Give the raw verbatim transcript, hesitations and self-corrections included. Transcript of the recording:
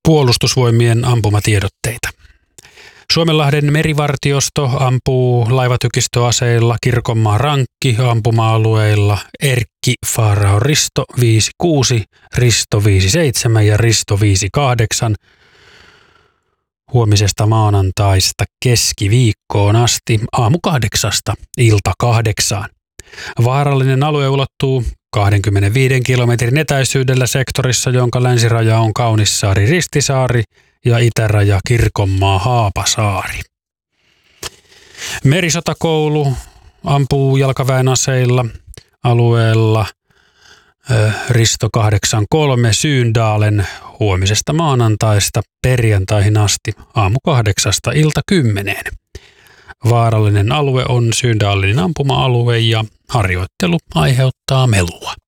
Puolustusvoimien ampumatiedotteita. Suomenlahden merivartiosto ampuu laivatykistöaseilla Kirkonmaan Rankki ampuma-alueilla Erkki Faarao Risto viisi kuusi, Risto viisi seitsemän ja Risto viisi kahdeksan huomisesta maanantaista keskiviikkoon asti aamu kahdeksasta ilta kahdeksaan. Vaarallinen alue ulottuu kaksikymmentäviisi kilometrin etäisyydellä sektorissa, jonka länsiraja on Kaunissaari-Ristisaari ja itäraja Kirkonmaa-Haapasaari. Merisotakoulu ampuu jalkaväen aseilla alueella Risto kahdeksankymmentäkolme Syyndalen huomisesta maanantaista perjantaihin asti aamu kahdeksasta ilta kymmeneen. Vaarallinen alue on Syyndalin ampuma-alue ja harjoittelu aiheuttaa melua.